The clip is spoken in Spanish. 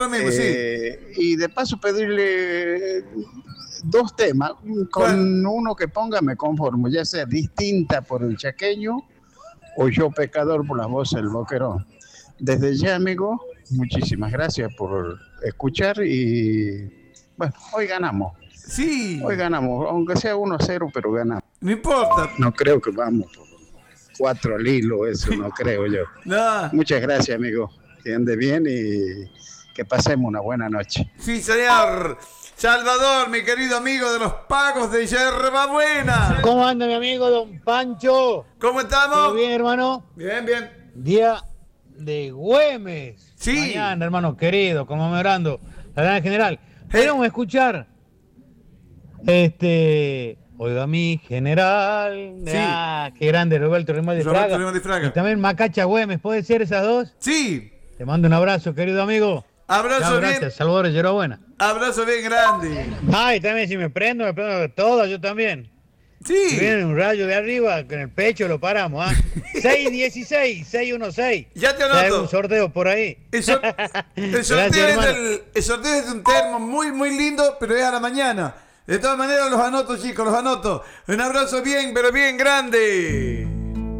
Amigo, sí. Y de paso pedirle dos temas. Con ¿Cuál? uno que ponga me conformo, ya sea Distinta por el Chaqueño o Yo Pecador por las voces del Boquerón. Desde ya, amigo, muchísimas gracias por escuchar y bueno, hoy ganamos. Hoy Sí, ganamos, aunque sea 1-0, pero ganamos. no importa. No creo que vamos por 4 al hilo, eso no creo yo. No. Muchas gracias, amigo. Que ande bien y que pasemos una buena noche. Sí, señor. Salvador, mi querido amigo de los pagos de Yerba Buena. ¿Cómo anda mi amigo Don Pancho? ¿Cómo estamos? ¿Todo bien, hermano? Bien, bien. Día de Güemes. Sí. Mañana, hermano querido, conmemorando la gran general. Hey. Podemos escuchar Oiga mi general. Sí. Qué grande, Roberto Rimaldi Roberto Fraga. Rimaldi Fraga. Y también Macacha Güemes, ¿puede ser esas dos? Sí. Te mando un abrazo, querido amigo. Abrazo Chao, bien. gracias, Salvador de Buena. Abrazo bien grande. Ay, también si me prendo de todo, yo también. Si Sí. viene un rayo de arriba, con el pecho lo paramos, ¿ah? 616, 616. Ya te Ya hay anoto. un sorteo por ahí. El sorteo, Gracias, hermano. el sorteo es de un termo muy, muy lindo, pero es a la mañana. De todas maneras los anoto, chicos, los anoto. Un abrazo bien, pero bien grande.